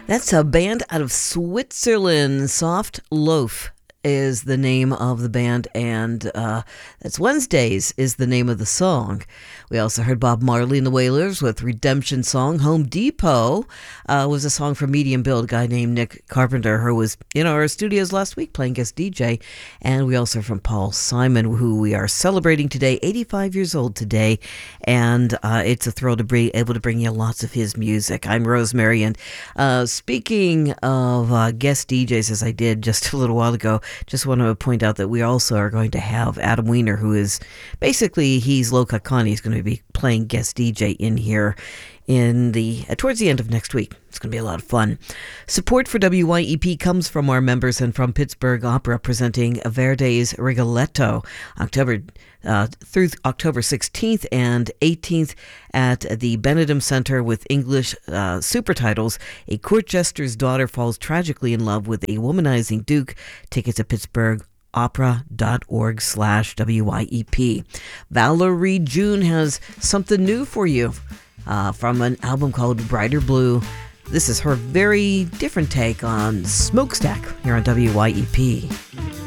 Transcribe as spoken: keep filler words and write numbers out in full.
That's a band out of Switzerland. Soft Loaf is the name of the band, and uh, that's Wednesdays is the name of the song. We also heard Bob Marley and the Wailers with Redemption Song. Home Depot uh, was a song from Medium Build, a guy named Nick Carpenter, who was in our studios last week playing guest D J. And we also heard from Paul Simon, who we are celebrating today, eighty-five years old today. And uh, it's a thrill to be able to bring you lots of his music. I'm Rosemary, and uh, speaking of uh, guest D Js, as I did just a little while ago, just want to point out that we also are going to have Adam Weiner, who is basically, he's Lo Kakani. He's going to be playing guest D J in here in the uh, towards the end of next week. It's going to be a lot of fun. Support for W Y E P comes from our members and from Pittsburgh Opera, presenting Verdi's Rigoletto October uh, through October sixteenth and eighteenth at the Benedum Center with English uh, super titles. A court jester's daughter falls tragically in love with a womanizing duke. Tickets at Pittsburgh opera.org slash W-Y-E-P. Valerie June has something new for you uh, from an album called Brighter Blue. This is her very different take on Smokestack here on W Y E P.